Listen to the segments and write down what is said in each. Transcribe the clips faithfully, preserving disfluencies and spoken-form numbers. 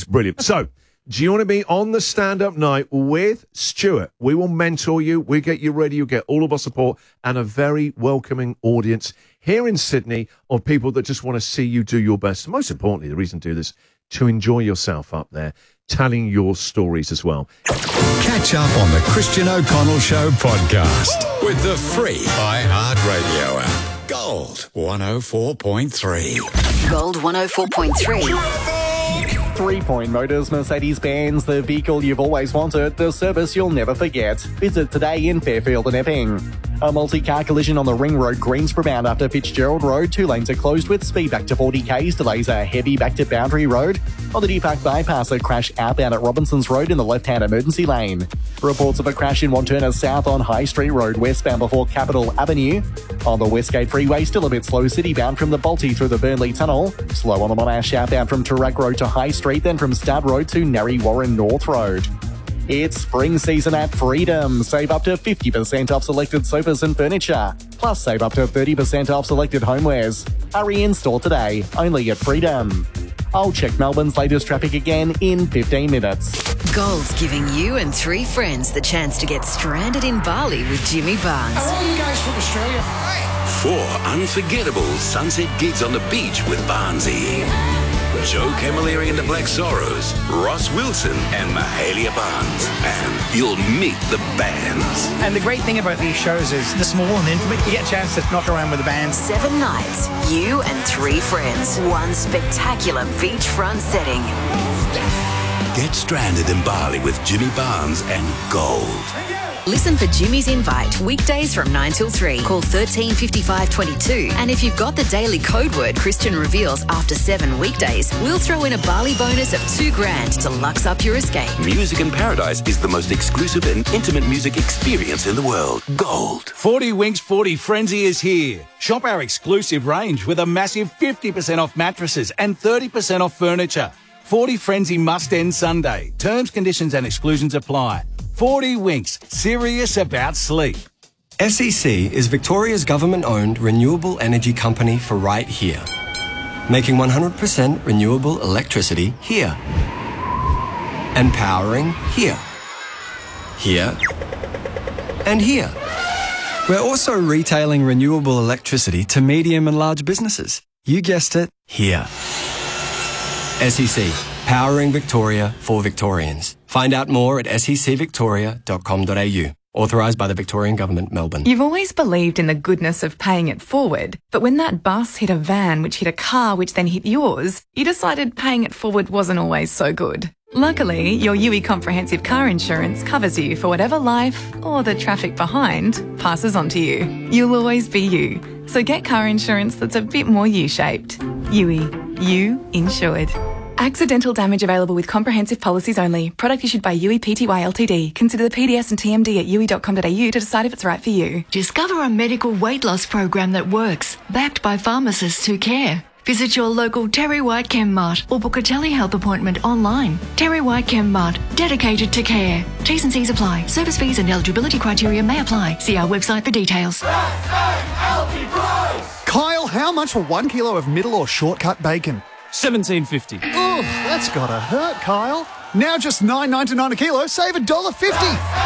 brilliant. So, do you want to be on the stand-up night with Stuart? We will mentor you. We get you ready. You get all of our support and a very welcoming audience here in Sydney of people that just want to see you do your best. Most importantly, the reason to do this, to enjoy yourself up there, telling your stories as well. Catch up on the Christian O'Connell Show podcast with the free iHeartRadio app. Gold one oh four point three. Gold one oh four point three. Three Point Motors Mercedes-Benz, the vehicle you've always wanted, the service you'll never forget. Visit today in Fairfield and Epping. A multi-car collision on the Ring Road, Greensboro bound after Fitzgerald Road. Two lanes are closed with speed back to forty k's. Delays are heavy back to Boundary Road. On the Deepak bypass, a crash outbound at Robinsons Road in the left-hand emergency lane. Reports of a crash in Wanturna South on High Street Road, westbound before Capitol Avenue. On the Westgate Freeway, still a bit slow city-bound from the Balti through the Burnley Tunnel. Slow on the Monash outbound from Toorak Road to High Street, then from Stab Road to Narre Warren North Road. It's spring season at Freedom. Save up to fifty percent off selected sofas and furniture. Plus, save up to thirty percent off selected homewares. Hurry in store today, only at Freedom. I'll check Melbourne's latest traffic again in fifteen minutes. Gold's giving you and three friends the chance to get stranded in Bali with Jimmy Barnes. Are all you guys from Australia? Four unforgettable sunset gigs on the beach with Barnesy. Joe Camilleri and the Black Sorrows, Ross Wilson and Mahalia Barnes. And you'll meet the bands. And the great thing about these shows is they're small and intimate. You get a chance to knock around with the bands. Seven nights, you and three friends. One spectacular beachfront setting. Get stranded in Bali with Jimmy Barnes and Gold. Listen for Jimmy's Invite, weekdays from nine till three. Call thirteen fifty-five twenty-two. And if you've got the daily code word Christian reveals after seven weekdays, we'll throw in a Bali bonus of two grand to lux up your escape. Music in Paradise is the most exclusive and intimate music experience in the world. Gold. forty Winks forty Frenzy is here. Shop our exclusive range with a massive fifty percent off mattresses and thirty percent off furniture. forty Frenzy must end Sunday. Terms, conditions and exclusions apply. forty Winks, serious about sleep. S E C is Victoria's government-owned renewable energy company for right here. Making one hundred percent renewable electricity here. And powering here. Here. And here. We're also retailing renewable electricity to medium and large businesses. You guessed it, here. S E C, powering Victoria for Victorians. Find out more at s e c victoria dot com dot a u. Authorised by the Victorian Government, Melbourne. You've always believed in the goodness of paying it forward, but when that bus hit a van which hit a car which then hit yours, you decided paying it forward wasn't always so good. Luckily, your U E Comprehensive Car Insurance covers you for whatever life, or the traffic behind, passes on to you. You'll always be you. So get car insurance that's a bit more U-shaped. U E. You insured. Accidental damage available with comprehensive policies only. Product issued by U E P T Y Ltd. Consider the P D S and T M D at u e dot com dot a u to decide if it's right for you. Discover a medical weight loss program that works, backed by pharmacists who care. Visit your local Terry White Chem Mart or book a telehealth appointment online. Terry White Chem Mart, dedicated to care. T's and C's apply. Service fees and eligibility criteria may apply. See our website for details. Kyle, how much for one kilo of middle or shortcut bacon? seventeen fifty. Oh, that's gotta hurt, Kyle. Now just nine ninety-nine a kilo, save a dollar fifty.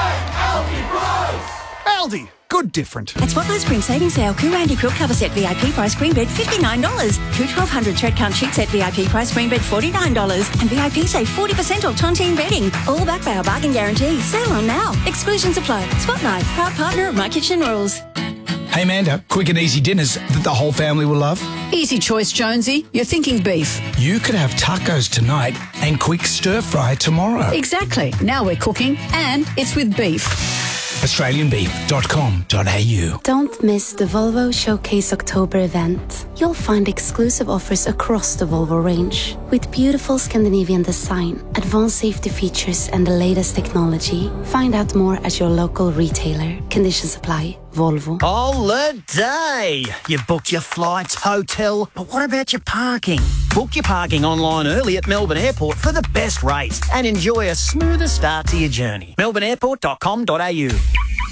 Aldi, good different. At Spotlight Spring Savings Sale, Koo Randy Quilt Cover Set V I P price screen bed fifty-nine dollars. Koo twelve hundred Thread Count Sheet Set V I P price screen bed forty-nine dollars. And V I P save forty percent off Tontine bedding. All backed by our bargain guarantee. Sale on now. Exclusions apply. Spotlight, proud partner of My Kitchen Rules. Hey Amanda, quick and easy dinners that the whole family will love? Easy choice, Jonesy. You're thinking beef. You could have tacos tonight and quick stir fry tomorrow. Exactly. Now we're cooking, and it's with beef. australian beef dot com dot a u. Don't miss the Volvo Showcase October event. You'll find exclusive offers across the Volvo range with beautiful Scandinavian design, advanced safety features and the latest technology. Find out more at your local retailer. Conditions apply. Volvo. Holiday! You've booked your flights, hotel, but what about your parking? Book your parking online early at Melbourne Airport for the best rates and enjoy a smoother start to your journey. melbourne airport dot com dot a u.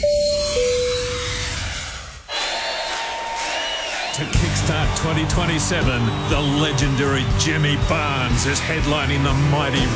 To kickstart twenty twenty-seven, the legendary Jimmy Barnes is headlining the mighty